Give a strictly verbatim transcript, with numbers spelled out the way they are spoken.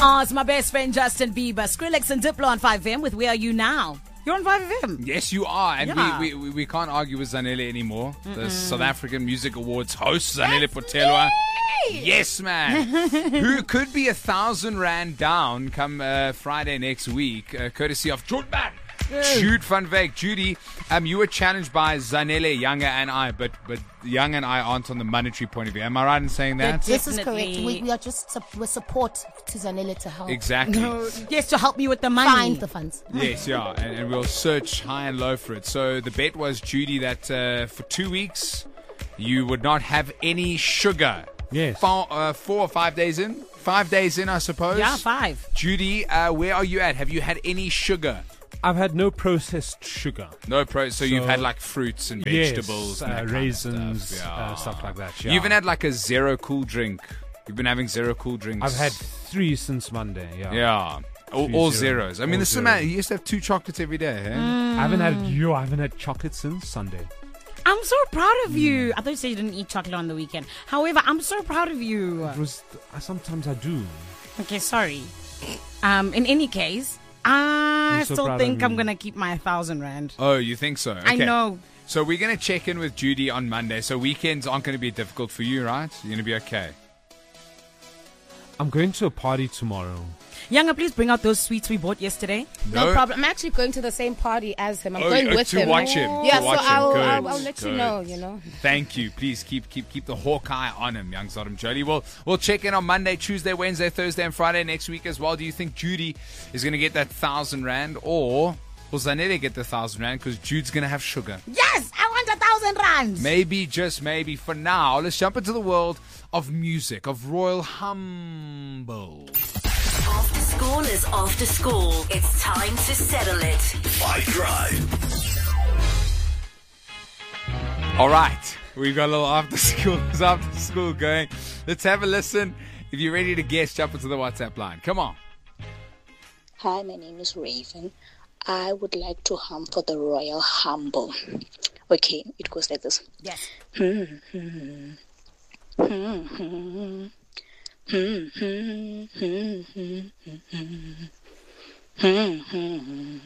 Ask my best friend Justin Bieber, Skrillex and Diplo on five M with Where Are You Now? You're on five M. Yes, you are. And Yeah. we, we, we can't argue with Zanele anymore. Mm-mm. The South African Music Awards host, Zanele Potelwa. Yes, man. Who could be a thousand rand down come uh, Friday next week, uh, courtesy of Jude Man. Jude van Wyk. Judy, um, you were challenged by Zanele, Younger, and I, but but Young and I aren't on the monetary point of view. Am I right in saying that? This is correct. Definitely. We, we are just su- we're support to Zanele to help Exactly. Yes, to help me with the money. find the funds. Yes, yeah, and, and we'll search high and low for it. So the bet was, Judy, that uh, for two weeks you would not have any sugar. Yes. Four, uh, four or five days in? Five days in, I suppose. Yeah, five. Judy, uh, where are you at? Have you had any sugar? I've had no processed sugar. No pro. So, you've So- had like fruits and vegetables, Yes, and that uh, kind of raisins, stuff. Yeah. uh, stuff like that. Yeah. You even had like a zero cool drink. You've been having zero cool drinks. I've had three since Monday. Yeah. Yeah. All, Three all zeros. zeros. I mean, All this is zeros. man. You used to have two chocolates every day. Eh? I haven't had you. I haven't had chocolate since Sunday. I'm so proud of you. I thought you said you didn't eat chocolate on the weekend. However, I'm so proud of you. It was. I sometimes I do. Okay, sorry. Um, in any case, I I'm so still proud think of I'm you. gonna keep my thousand rand. Oh, you think so? I Okay. know. So we're going to check in with Judy on Monday. So weekends aren't going to be difficult for you, right? You're going to be okay. I'm going to a party tomorrow. Younger, please bring out those sweets we bought yesterday. No, problem. I'm actually going to the same party as him. I'm Oh, going oh, with to him. watch him. Yeah, to watch so him. I'll, Good, I'll, I'll let good. you know, you know. Thank you. Please keep keep keep the hawkeye on him, young Sodom Jody. We'll, we'll check in on Monday, Tuesday, Wednesday, Thursday, and Friday next week as well. Do you think Judy is going to get that thousand rand, or will Zanele get the thousand rand because Jude's going to have sugar? Yes, I want a thousand rands. Maybe, just maybe. For now, let's jump into the world of music, of Royal Humble. After school is after school. It's time to settle it. Five Drive. All right, we've got a little after school, after school going. Let's have a listen. If you're ready to guess, jump into the WhatsApp line. Come on. Hi, my name is Raven. I would like to hum for the Royal Humble. Okay, it goes like this. Yes. Hmm, hmm, hmm, hmm, hmm, hmm, hmm, hmm, hmm, hmm, hmm.